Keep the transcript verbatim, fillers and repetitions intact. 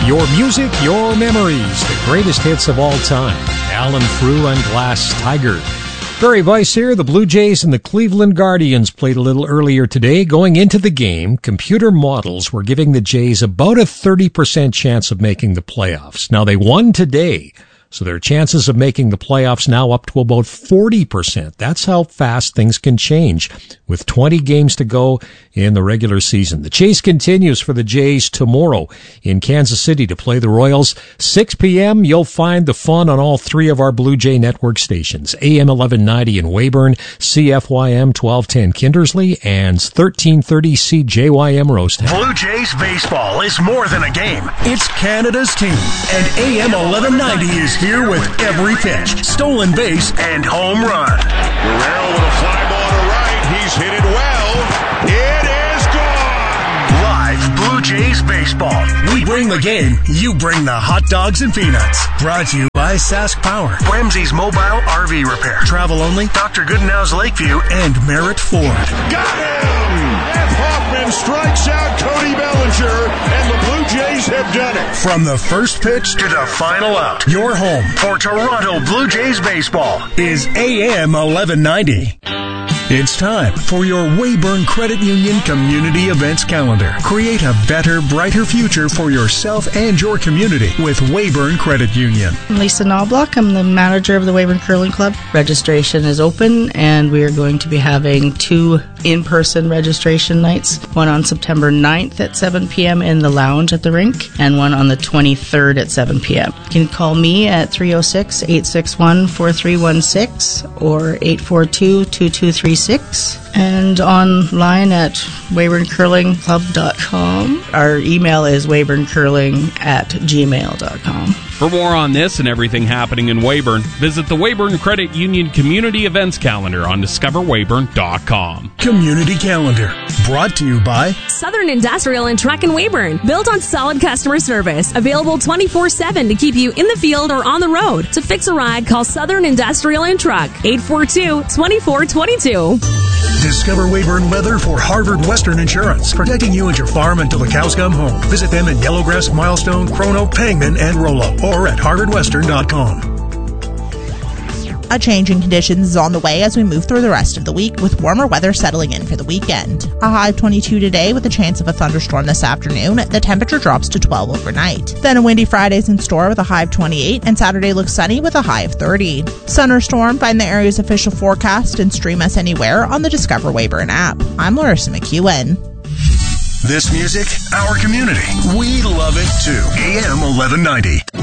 Your music, your memories, the greatest hits of all time. Alan Frew and Glass Tiger. Barry Weiss here. The Blue Jays and the Cleveland Guardians played a little earlier today. Going into the game, computer models were giving the Jays about a thirty percent chance of making the playoffs. Now, they won today, so their chances of making the playoffs now up to about forty percent. That's how fast things can change with twenty games to go in the regular season. The chase continues for the Jays tomorrow in Kansas City to play the Royals. six p.m., you'll find the fun on all three of our Blue Jay network stations. A M eleven ninety in Weyburn, C F Y M twelve ten Kindersley, and thirteen thirty C J Y M Rosestown. Blue Jays baseball is more than a game. It's Canada's team, and A M eleven ninety is here with every pitch, stolen base, and home run. Guerrero with a fly ball to right. He's hit it well. It is gone. Live Blue Jays baseball. We bring the game. You bring the hot dogs and peanuts. Brought to you by Sask Power, Ramsey's Mobile R V Repair, Travel Only, Doctor Goodenow's Lakeview, and Merritt Ford. Got him! F. Hoffman strikes out Cody Bellinger, and the Blue Jays have done it. From the first pitch to the final out, your home for Toronto Blue Jays baseball is A M eleven ninety. It's time for your Weyburn Credit Union Community Events Calendar. Create a better, brighter future for yourself and your community with Weyburn Credit Union. I'm Lisa Knobloch. I'm the manager of the Weyburn Curling Club. Registration is open, and we are going to be having two in-person registration nights, one on September ninth at seven p.m. in the lounge at the rink, and one on the twenty-third at seven p.m. You can call me at three oh six, eight six one, four three one six or eight four two, two two three six, and online at weyburn curling club dot com. Our email is weyburncurling at gmail dot com. For more on this and everything happening in Weyburn, visit the Weyburn Credit Union Community Events Calendar on discover weyburn dot com. Community Calendar, brought to you by Southern Industrial and Truck in Weyburn, built on solid customer service, available twenty-four seven to keep you in the field or on the road. To fix a ride, call Southern Industrial and Truck, eight four two, two four two two. Discover Weyburn Weather for Harvard Western Insurance, protecting you and your farm until the cows come home. Visit them in Yellowgrass, Milestone, Chrono, Pangman, and Rollo, or at harvard western dot com. A change in conditions is on the way as we move through the rest of the week, with warmer weather settling in for the weekend. A high of twenty-two today with a chance of a thunderstorm this afternoon. The temperature drops to twelve overnight. Then a windy Friday's in store with a high of twenty-eight, and Saturday looks sunny with a high of thirty. Sun or storm, find the area's official forecast and stream us anywhere on the Discover Weyburn app. I'm Larissa McEwen. This music, our community. We love it too. A M eleven ninety.